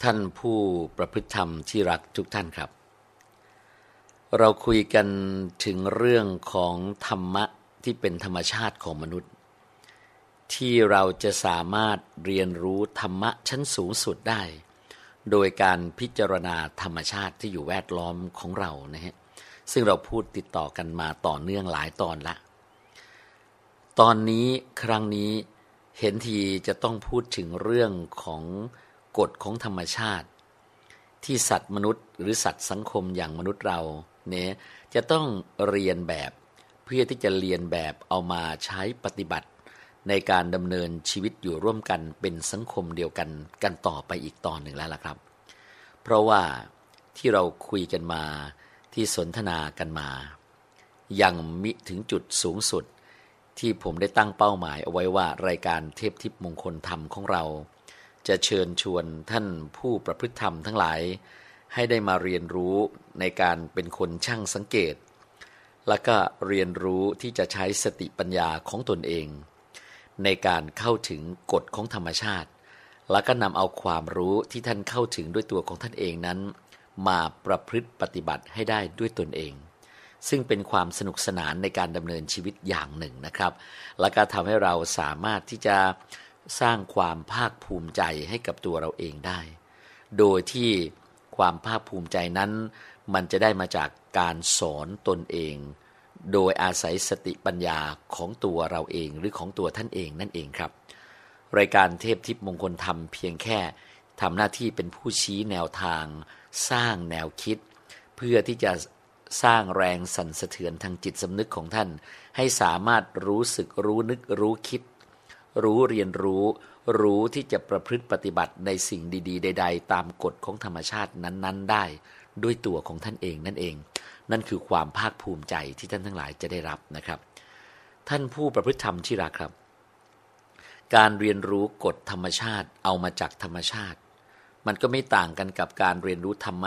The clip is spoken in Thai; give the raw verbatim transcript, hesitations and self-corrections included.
ท่านผู้ประพฤติธรรมที่รักทุกท่านครับเราคุยกันถึงเรื่องของธรรมะที่เป็นธรรมชาติของมนุษย์ที่เราจะสามารถเรียนรู้ธรรมะชั้นสูงสุดได้โดยการพิจารณาธรรมชาติที่อยู่แวดล้อมของเรานะฮะซึ่งเราพูดติดต่อกันมาต่อเนื่องหลายตอนละตอนนี้ครั้งนี้เห็นทีจะต้องพูดถึงเรื่องของกฎของธรรมชาติที่สัตว์มนุษย์หรือสัตว์สังคมอย่างมนุษย์เราเนี่ยจะต้องเรียนแบบเพื่อที่จะเรียนแบบเอามาใช้ปฏิบัติในการดำเนินชีวิตอยู่ร่วมกันเป็นสังคมเดียวกันกันต่อไปอีกตอนหนึ่งแล้วล่ะครับเพราะว่าที่เราคุยกันมาที่สนทนากันมายังมิถึงจุดสูงสุดที่ผมได้ตั้งเป้าหมายเอาไว้ว่ารายการเทพทิพย์มงคลธรรมของเราจะเชิญชวนท่านผู้ประพฤติธรรมทั้งหลายให้ได้มาเรียนรู้ในการเป็นคนช่างสังเกตแล้วก็เรียนรู้ที่จะใช้สติปัญญาของตนเองในการเข้าถึงกฎของธรรมชาติแล้วก็นำเอาความรู้ที่ท่านเข้าถึงด้วยตัวของท่านเองนั้นมาประพฤติปฏิบัติให้ได้ด้วยตนเองซึ่งเป็นความสนุกสนานในการดำเนินชีวิตอย่างหนึ่งนะครับแล้วก็ทำให้เราสามารถที่จะสร้างความภาคภูมิใจให้กับตัวเราเองได้โดยที่ความภาคภูมิใจนั้นมันจะได้มาจากการสอนตนเองโดยอาศัยสติปัญญาของตัวเราเองหรือของตัวท่านเองนั่นเองครับรายการเทพทิพย์มงคลธรรมเพียงแค่ทำหน้าที่เป็นผู้ชี้แนวทางสร้างแนวคิดเพื่อที่จะสร้างแรงสั่นสะเทือนทางจิตสำนึกของท่านให้สามารถรู้สึกรู้นึกรู้คิดรู้เรียนรู้รู้ที่จะประพฤติปฏิบัติในสิ่งดีๆใดๆตามกฎของธรรมชาตินั้นๆได้ด้วยตัวของท่านเองนั่นเองนั่นคือความภาคภูมิใจที่ท่านทั้งหลายจะได้รับนะครับท่านผู้ประพฤติธรรมที่รักครับการเรียนรู้กฎธรรมชาติเอามาจากธรรมชาติมันก็ไม่ต่างกันกับการเรียนรู้ธรรมะ